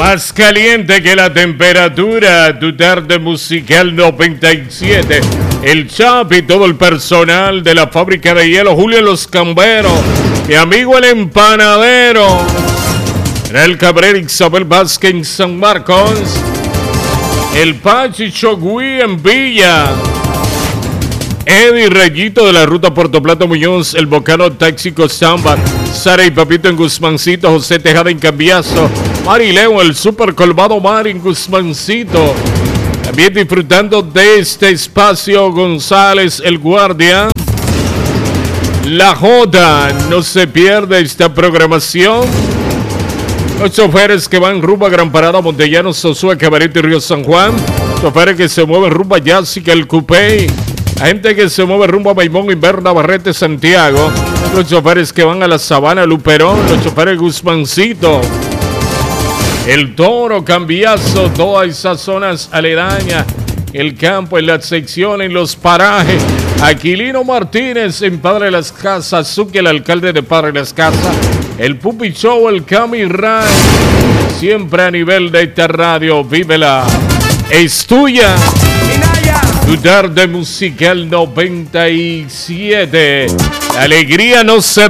Más caliente que la temperatura, tu tarde musical 97. El Chapi, todo el personal de la fábrica de hielo, Julio Los Camberos, mi amigo el empanadero, el Cabrera, Isabel Vázquez en San Marcos, el Pachi Chogui en Villa, Eddie Rayito de la ruta Puerto Plata Muñoz, el Bocano Táxico Samba, Sara y Papito en Guzmancito, José Tejada en Cambiazo, Mari Leo, el super colmado Mar en Guzmancito. También disfrutando de este espacio, González, el guardia. La Joda, no se pierde esta programación. Los choferes que van rumbo a Gran Parada, Montellano, Sosúa, Cabarete y Río San Juan. Choferes que se mueven rumbo a Yásica, el Cupey. La gente que se mueve rumbo a Maimón, Inverna, Barrete, Santiago. Los choferes que van a la Sabana, Luperón. Los choferes Guzmancito, El Toro, Cambiazo, todas esas zonas aledañas. El campo, en la sección, en los parajes. Aquilino Martínez en Padre de las Casas. Zuki, el alcalde de Padre de las Casas. El Pupi Show, el Cami Ray. Siempre a nivel de esta radio. Vívela. Es tuya. Tu tarde musical 97. La alegría no se